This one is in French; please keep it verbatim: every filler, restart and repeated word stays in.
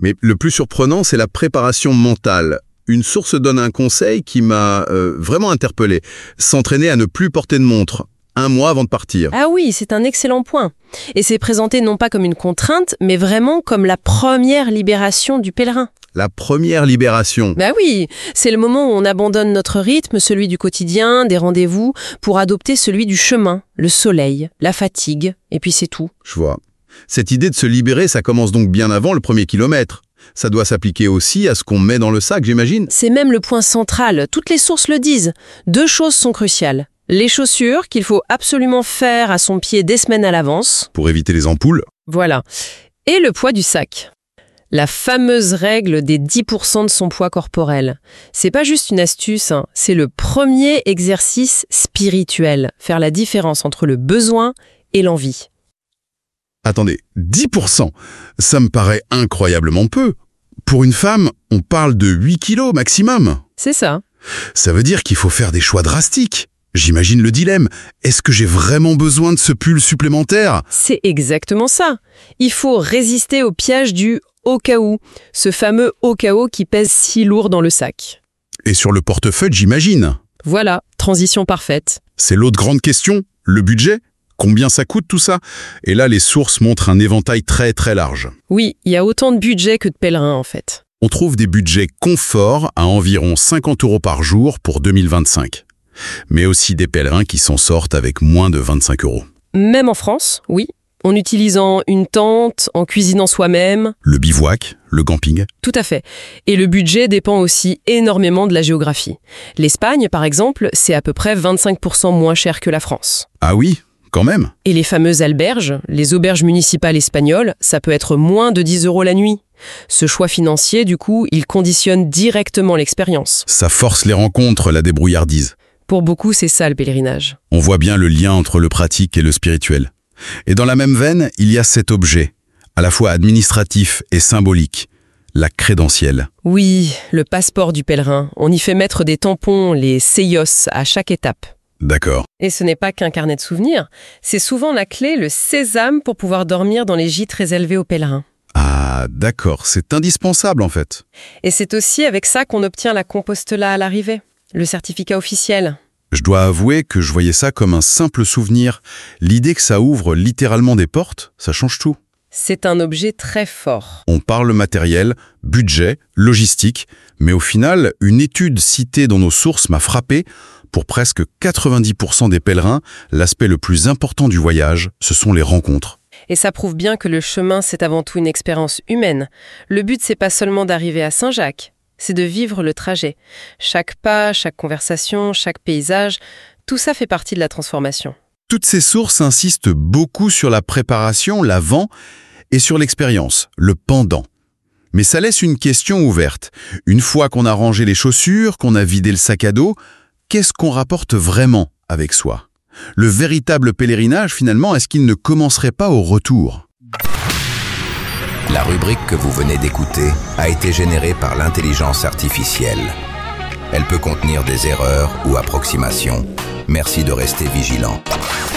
Mais le plus surprenant, c'est la préparation mentale. Une source donne un conseil qui m'a euh, vraiment interpellé. S'entraîner à ne plus porter de montre, un mois avant de partir. Ah oui, c'est un excellent point. Et c'est présenté non pas comme une contrainte, mais vraiment comme la première libération du pèlerin. La première libération. Bah oui, c'est le moment où on abandonne notre rythme, celui du quotidien, des rendez-vous, pour adopter celui du chemin, le soleil, la fatigue, et puis c'est tout. Je vois. Cette idée de se libérer, ça commence donc bien avant le premier kilomètre. Ça doit s'appliquer aussi à ce qu'on met dans le sac, j'imagine. C'est même le point central, toutes les sources le disent. Deux choses sont cruciales. Les chaussures, qu'il faut absolument faire à son pied des semaines à l'avance. Pour éviter les ampoules. Voilà. Et le poids du sac. La fameuse règle des dix pour cent de son poids corporel. C'est pas juste une astuce, hein, c'est le premier exercice spirituel. Faire la différence entre le besoin et l'envie. Attendez, dix pour cent, ça me paraît incroyablement peu. Pour une femme, on parle de huit kilos maximum. C'est ça. Ça veut dire qu'il faut faire des choix drastiques. J'imagine le dilemme. Est-ce que j'ai vraiment besoin de ce pull supplémentaire ? C'est exactement ça. Il faut résister au piège du « au cas où », ce fameux « au cas où » qui pèse si lourd dans le sac. Et sur le portefeuille, j'imagine. Voilà, transition parfaite. C'est l'autre grande question, le budget ? Combien ça coûte tout ça ? Et là, les sources montrent un éventail très très large. Oui, il y a autant de budget que de pèlerins en fait. On trouve des budgets confort à environ cinquante euros par jour pour deux mille vingt-cinq. Mais aussi des pèlerins qui s'en sortent avec moins de vingt-cinq euros. Même en France, oui. En utilisant une tente, en cuisinant soi-même. Le bivouac, le camping. Tout à fait. Et le budget dépend aussi énormément de la géographie. L'Espagne, par exemple, c'est à peu près vingt-cinq pour cent moins cher que la France. Ah oui ? Quand même. Et les fameuses alberges, les auberges municipales espagnoles, ça peut être moins de dix euros la nuit. Ce choix financier, du coup, il conditionne directement l'expérience. Ça force les rencontres, la débrouillardise. Pour beaucoup, c'est ça le pèlerinage. On voit bien le lien entre le pratique et le spirituel. Et dans la même veine, il y a cet objet, à la fois administratif et symbolique, la crédentielle. Oui, le passeport du pèlerin. On y fait mettre des tampons, les sellos, à chaque étape. D'accord. Et ce n'est pas qu'un carnet de souvenirs, c'est souvent la clé, le sésame pour pouvoir dormir dans les gîtes réservés aux pèlerins. Ah, d'accord, c'est indispensable en fait. Et c'est aussi avec ça qu'on obtient la Compostela à l'arrivée, le certificat officiel. Je dois avouer que je voyais ça comme un simple souvenir. L'idée que ça ouvre littéralement des portes, ça change tout. C'est un objet très fort. On parle matériel, budget, logistique, mais au final, une étude citée dans nos sources m'a frappé. Pour presque quatre-vingt-dix pour cent des pèlerins, l'aspect le plus important du voyage, ce sont les rencontres. Et ça prouve bien que le chemin, c'est avant tout une expérience humaine. Le but, c'est pas seulement d'arriver à Saint-Jacques, c'est de vivre le trajet. Chaque pas, chaque conversation, chaque paysage, tout ça fait partie de la transformation. Toutes ces sources insistent beaucoup sur la préparation, l'avant, et sur l'expérience, le pendant. Mais ça laisse une question ouverte. Une fois qu'on a rangé les chaussures, qu'on a vidé le sac à dos, qu'est-ce qu'on rapporte vraiment avec soi ? Le véritable pèlerinage, finalement, est-ce qu'il ne commencerait pas au retour ? La rubrique que vous venez d'écouter a été générée par l'intelligence artificielle. Elle peut contenir des erreurs ou approximations. Merci de rester vigilant.